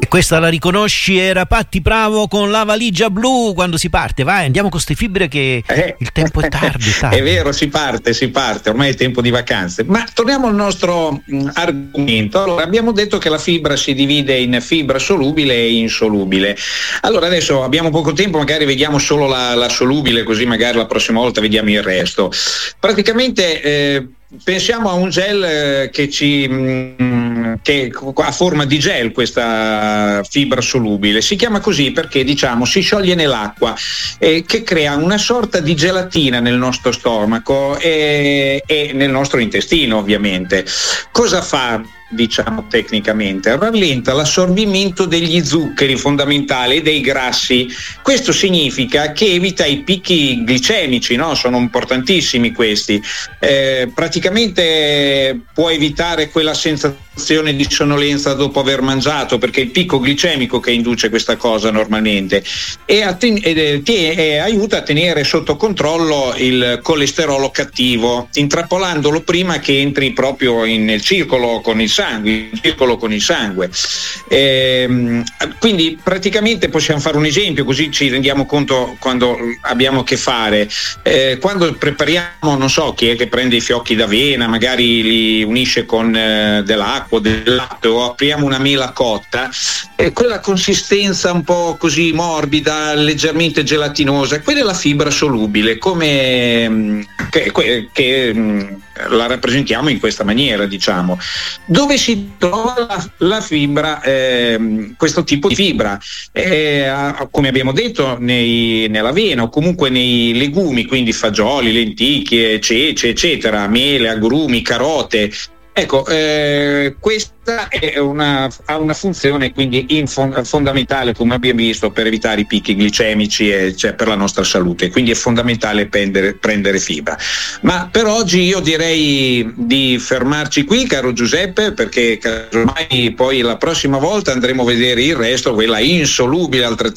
E questa la riconosci, era Patti Bravo con La valigia blu. Quando si parte, vai, andiamo con queste fibre che il tempo è tardi. È vero, si parte, ormai è tempo di vacanze. Ma torniamo al nostro argomento. Allora, abbiamo detto che la fibra si divide in fibra solubile e insolubile. Allora, adesso abbiamo poco tempo, magari vediamo solo la solubile, così magari la prossima volta vediamo il resto. Praticamente pensiamo a un gel che ha forma di gel, questa fibra solubile. Si chiama così perché, diciamo, si scioglie nell'acqua, che crea una sorta di gelatina nel nostro stomaco e nel nostro intestino, ovviamente. Cosa fa? Diciamo tecnicamente rallenta l'assorbimento degli zuccheri fondamentali e dei grassi. Questo significa che evita i picchi glicemici, no? Sono importantissimi questi. Praticamente può evitare quella sensazione di sonnolenza dopo aver mangiato, perché è il picco glicemico che induce questa cosa normalmente, e aiuta a tenere sotto controllo il colesterolo cattivo, intrappolandolo prima che entri proprio nel circolo con il sangue. Quindi praticamente possiamo fare un esempio, così ci rendiamo conto quando abbiamo a che fare. Quando prepariamo, non so, chi è che prende i fiocchi d'avena, magari li unisce con dell'acqua, del latte, o apriamo una mela cotta, quella consistenza un po' così morbida, leggermente gelatinosa, quella è la fibra solubile, come che la rappresentiamo in questa maniera, diciamo. Dove si trova la fibra, questo tipo di fibra? Come abbiamo detto, nell'avena o comunque nei legumi, quindi fagioli, lenticchie, cece, eccetera, mele, agrumi, carote. Ecco, questa ha una funzione quindi fondamentale, come abbiamo visto, per evitare i picchi glicemici e cioè per la nostra salute, quindi è fondamentale prendere fibra. Ma per oggi io direi di fermarci qui, caro Giuseppe, perché casomai poi la prossima volta andremo a vedere il resto, quella insolubile